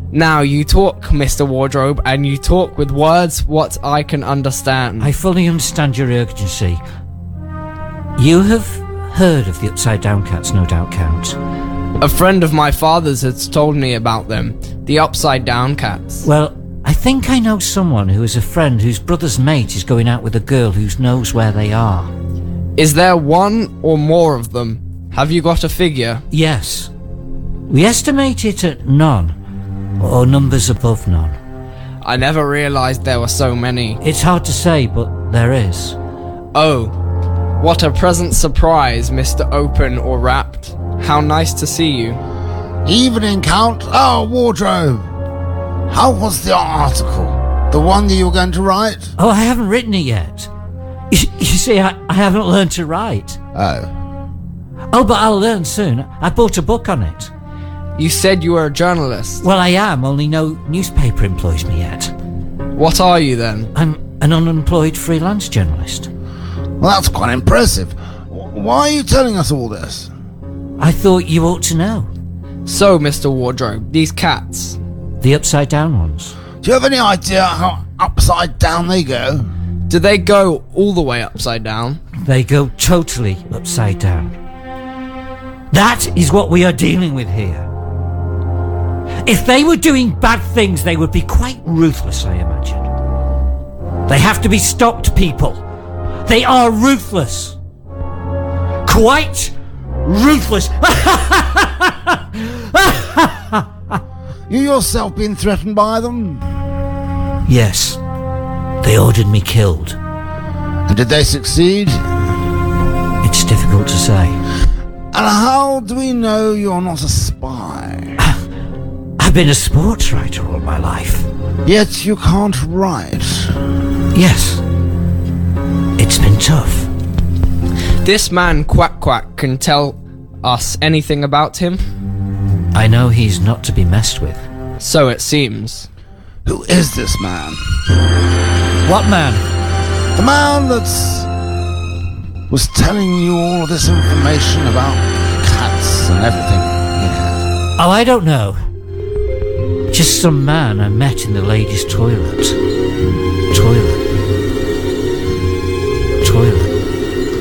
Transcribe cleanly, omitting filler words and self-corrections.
Now you talk, Mr. Wardrobe, and you talk with words what I can understand. I fully understand your urgency. You have heard of the Upside Down Cats, no doubt, Count. A friend of my father's has told me about them, the Upside Down Cats. Well, I think I know someone who is a friend whose brother's mate is going out with a girl who knows where they are. Is there one or more of them? Have you got a figure? Yes. We estimate it at none, or numbers above none. I never realized there were so many. It's hard to say, but there is. Oh, what a pleasant surprise, Mr. Open or Wrapped. How nice to see you. Evening, Count. Oh, Wardrobe. How was the article? The one that you were going to write? Oh, I haven't written it yet. You see, I haven't learned to write. Oh, but I'll learn soon. I bought a book on it. You said you were a journalist. Well, I am, only no newspaper employs me yet. What are you then? I'm an unemployed freelance journalist. well, that's quite impressive. Why are you telling us all this? I thought you ought to know. So, Mr. Wardrobe, these cats. The upside down ones. Do you have any idea how upside down they go? Do they go all the way upside down? They go totally upside down. That is what we are dealing with here. If they were doing bad things, they would be quite ruthless, I imagine. They have to be stopped, people. They are ruthless. Quite ruthless. You yourself been threatened by them? Yes. They ordered me killed. And did they succeed? It's difficult to say. And how do we know you're not a spy? I've been a sports writer all my life. Yet you can't write. Yes. It's been tough. This man Quack Quack can tell us anything about him? I know he's not to be messed with. So it seems. Who is this man? What man? The man that was telling you all of this information about cats and everything. Yeah. Oh, I don't know. Just some man I met in the ladies' toilet.